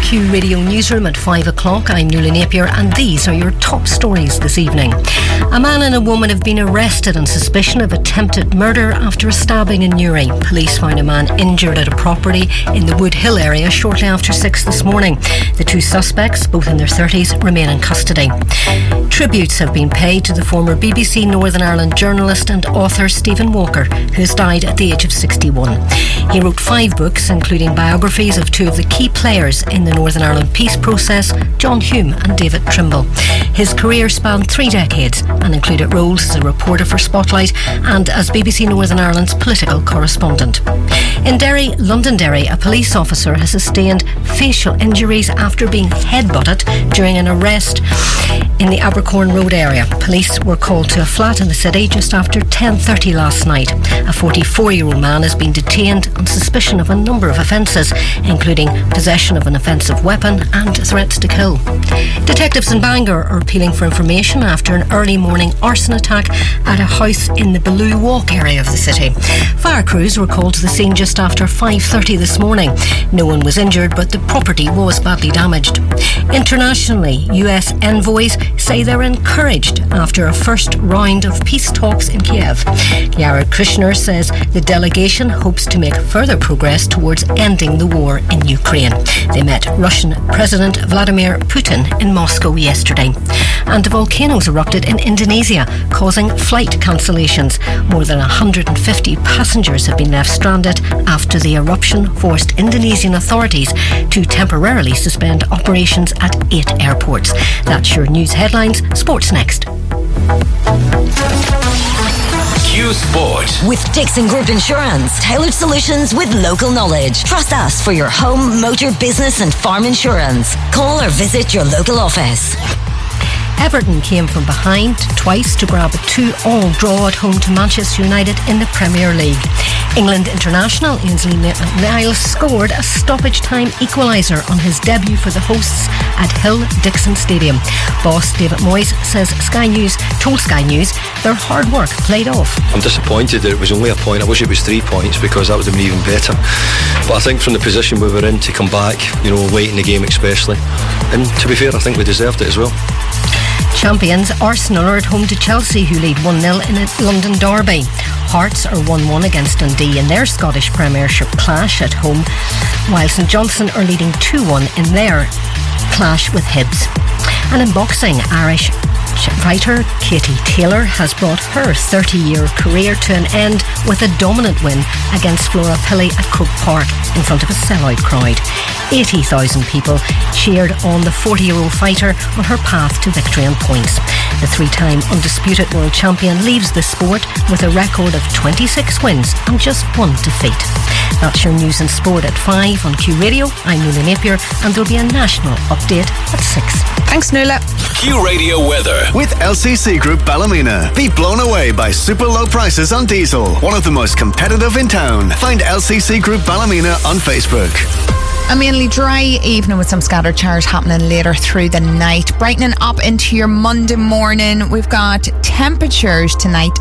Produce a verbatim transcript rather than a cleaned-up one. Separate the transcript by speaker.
Speaker 1: Q Radio Newsroom at five o'clock. I'm Nuala Napier and these are your top stories this evening. A man and a woman have been arrested on suspicion of attempted murder after a stabbing in Newry. Police found a man injured at a property in the Wood Hill area shortly after six this morning. The two suspects, both in their thirties, remain in custody. Tributes have been paid to the former B B C Northern Ireland journalist and author Stephen Walker, who has died at the age of sixty-one. He wrote five books, including biographies of two of the key players in the Northern Ireland peace process, John Hume and David Trimble. His career spanned three decades and included roles as a reporter for Spotlight and as B B C Northern Ireland's political correspondent. In Derry, Londonderry, a police officer has sustained facial injuries after being headbutted during an arrest in the Abercorn Road area. Police were called to a flat in the city just after ten thirty last night. A forty-four-year-old man has been detained on suspicion of a number of offences, including possession of an offensive weapon and threats to kill. Detectives in Bangor are appealing for information after an early morning arson attack at a house in the Bellew Walk area of the city. Fire crews were called to the scene just after five thirty this morning. No one was injured, but the property was badly damaged. Internationally, U S envoys say they're encouraged after a first round of peace talks in Kiev. Jared Kushner says the delegation hopes to make further progress towards ending the war in Ukraine. They met Russian President Vladimir Putin in Moscow yesterday. And volcanoes erupted in Indonesia, causing flight cancellations. More than one hundred fifty passengers have been left stranded after the eruption forced Indonesian authorities to temporarily suspend operations at eight airports. That's your news headlines. Sports next.
Speaker 2: Q Sport.
Speaker 3: With Dixon Group Insurance, tailored solutions with local knowledge. Trust us for your home, motor, business and farm insurance. Call or visit your local office.
Speaker 1: Everton came from behind twice to grab a two-all draw at home to Manchester United in the Premier League. England international Ainsley Niles scored a stoppage-time equaliser on his debut for the hosts at Hill Dixon Stadium. Boss David Moyes says Sky News told Sky News their hard work played off.
Speaker 4: I'm disappointed that it was only a point. I wish it was three points because that would have been even better. But I think from the position we were in to come back, you know, late in the game especially, and to be fair, I think we deserved it as well.
Speaker 1: Champions Arsenal are at home to Chelsea, who lead one nil in a London derby. Hearts are one one against Dundee in their Scottish Premiership clash at home, while St Johnstone are leading two one in their clash with Hibs. And in boxing, Irish fighter Katie Taylor has brought her thirty-year career to an end with a dominant win against Flora Pilley at Croke Park in front of a sellout crowd. eighty thousand people cheered on the forty-year-old fighter on her path to victory and points. The three-time undisputed world champion leaves the sport with a record of twenty-six wins and just one defeat. That's your news and sport at five on Q Radio. I'm Nuala Napier and there'll be a national update at six.
Speaker 5: Thanks, Nuala.
Speaker 2: Q Radio weather.
Speaker 6: With L C C Group Ballymena. Be blown away by super low prices on diesel. One of the most competitive in town. Find L C C Group Ballymena on Facebook.
Speaker 5: A mainly dry evening with some scattered showers happening later through the night. Brightening up into your Monday morning. We've got temperatures tonight